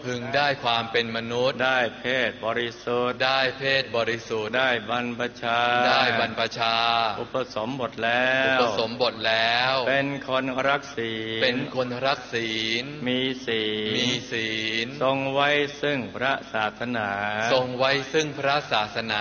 พึงได้ความเป็นมนุษย์ได้เพศบริสุทธิ์ได้เพศบริสุทธิ์ได้บรรพชาได้บรรพชาอุปสมบทแล้วอุปสมบทแล้วเป็นคนรักศีลเป็นคนรักศีลมีศีลมีศีลทรงไว้ซึ่งพระศาสนาทรงไว้ซึ่งพระศาสนา